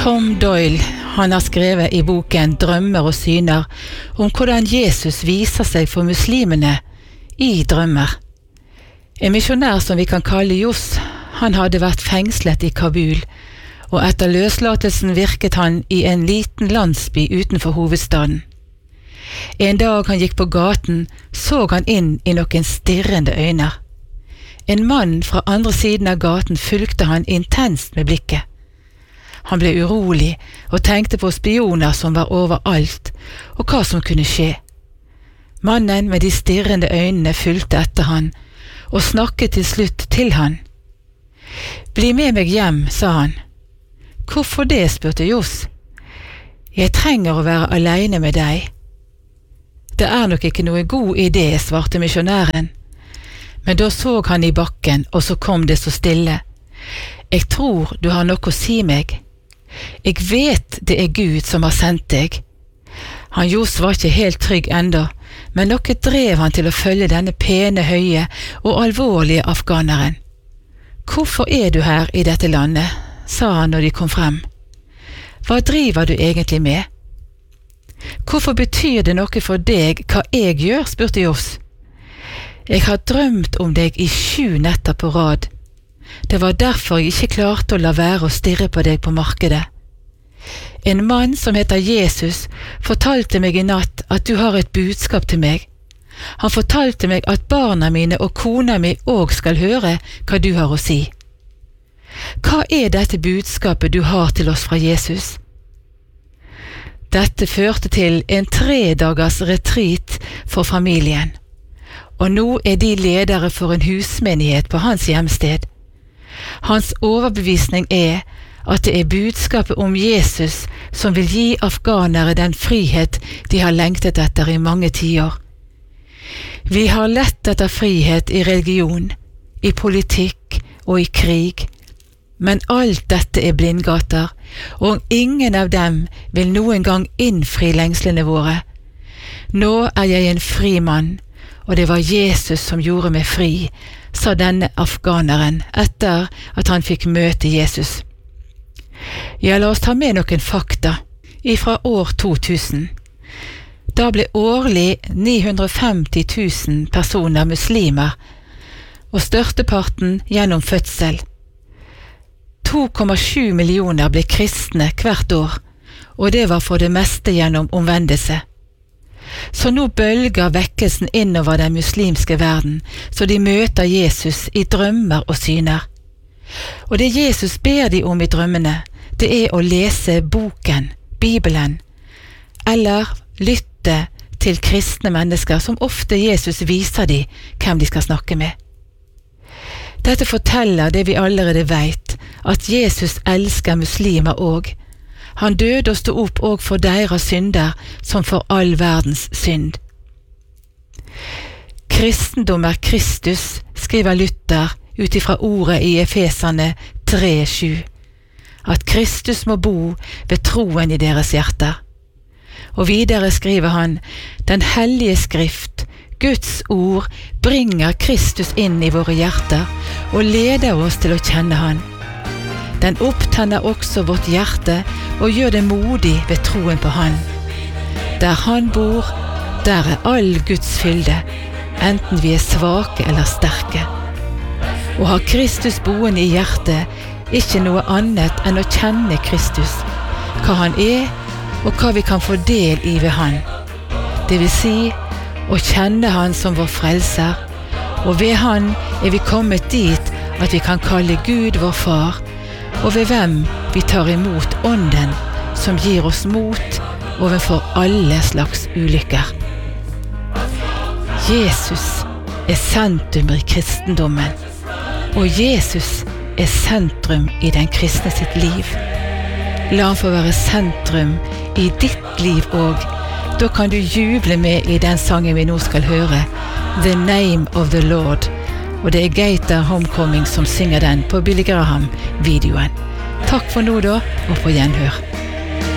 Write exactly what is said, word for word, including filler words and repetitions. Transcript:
Tom Doyle, han har skrevet i boken Drømmer og syner om hvordan Jesus viser seg for muslimene i drømmer. En misjonær som vi kan kalle Jos, han hadde vært fengslet i Kabul, og etter løslatelsen virket han i en liten landsby utenfor hovedstaden. En dag han gikk på gaten, så han inn i noen stirrende øyne. En mann fra andre siden av gaten fulgte han intenst med blikket. Han ble urolig og tenkte på spioner som var overalt, og hva som kunne skje. Mannen med de stirrende øynene fulgte etter han, og snakket til slutt til han. «Bli med meg hjem», sa han. «Hvorfor det?» spurte Jos. «Jeg trenger å være alene med deg». «Det er nok ikke noe god idé», svarte misjonæren. Men da så han i bakken, og så kom det så stille. «Jeg tror du har noe å si meg. Jeg vet det er Gud som har sendt deg». Han Jos var ikke helt trygg enda, men noe drev han til å følge denne pene, høye og alvorlige afghaneren. «Hvorfor er du her i dette landet?» sa han når de kom frem. «Hva driver du egentlig med?» «Hvorfor betyr det noe for deg hva jeg gjør?» spurte Jos. «Jeg har drømt om deg i sju netter på rad. Det var derfor jeg ikke klarte å la være å stirre på deg på markedet. En mann som heter Jesus fortalte meg i natt at du har et budskap til meg. Han fortalte meg at barna mine og kona mi også skal høre hva du har å si. Hva er dette budskapet du har til oss fra Jesus?» Dette førte til en tre dagers retreat for familien, og nå er de ledere for en husmenighet på hans hjemsted. Hans overbevisning er at det er budskapet om Jesus som vil gi afghanere den frihet de har lengtet etter i mange tiår. Vi har lett etter frihet i religion, i politikk og i krig, men alt dette er blindgater, og ingen av dem vil noen gang innfri lengslene våre. Nå er jeg en fri mann, og det var Jesus som gjorde meg fri, sa denne afghaneren etter at han fikk møte Jesus. Ja, la oss ta med noen fakta ifra år to tusen. Da ble årlig ni hundre og femti tusen personer muslimer, og størsteparten gjennom fødsel. to komma sju millioner ble kristne hvert år, og det var for det meste gjennom omvendelse. Så nå bølger vekkelsen innover den muslimske verden, så de møter Jesus i drømmer og syner. Og det Jesus ber de om i drømmene, det er å lese boken, Bibelen, eller lytte til kristne mennesker som ofte Jesus viser de hvem de skal snakke med. Dette forteller det vi allerede vet, at Jesus elsker muslimer også. Han døde og stod opp også for deres synder som for all verdens synd. Kristendom er Kristus, skriver Luther utifra ordet i Efeserne tre sju. At Kristus må bo ved troen i deres hjerter. Og videre skriver han, den hellige skrift, Guds ord, bringer Kristus inn i våre hjerter og leder oss til å kjenne han. Den opptenner også vårt hjerte og gjør det modig ved troen på han. Der han bor, der er all Guds fylde, enten vi er svake eller sterke. Å ha Kristus boende i hjertet, ikke noe annet enn å kjenne Kristus, hva han er og hva vi kan få del i ved han. Det vil si, å kjenne han som vår frelser, og ved han er vi kommet dit at vi kan kalle Gud vår far, og ved hvem vi tar imot ånden som gir oss mot overfor alle slags ulykker. Jesus er sentrum i kristendommen, og Jesus er sentrum i den kristne sitt liv. La han få være sentrum i ditt liv også. Da kan du juble med i den sangen vi nå skal høre, The Name of the Lord, og det er Gator Homecoming som synger den på Billy Graham-videoen. Takk for nå da, og på gjenhør.